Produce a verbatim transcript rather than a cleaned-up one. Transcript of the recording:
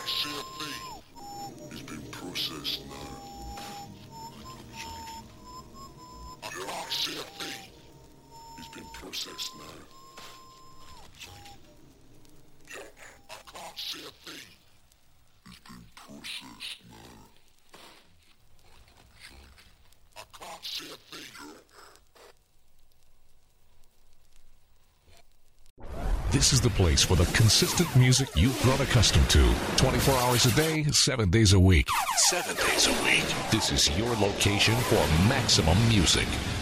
see a thing. It's been processed now. I can't see a thing. It's been processed now. I can't see a thing. It's been processed now. I can't see a thing. This is the place for the consistent music you've grown accustomed to. twenty-four hours a day, seven days a week. Seven days a week. This is your location for maximum music.